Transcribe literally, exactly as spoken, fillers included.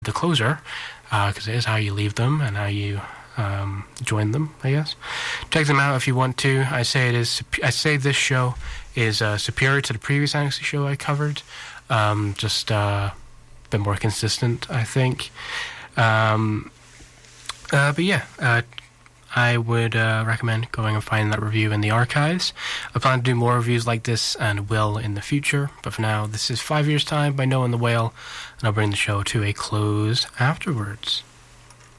the closer, because uh, it is how you leave them and how you um, join them, I guess. Check them out if you want to. I say it is. I say this show is uh, superior to the previous Annecy show I covered. Um, just uh, a bit more consistent, I think. Um, uh, but yeah, uh, I would uh, recommend going and finding that review in the archives. I plan to do more reviews like this and will in the future, but for now, this is Five Years' Time by Noah and the Whale, and I'll bring the show to a close afterwards.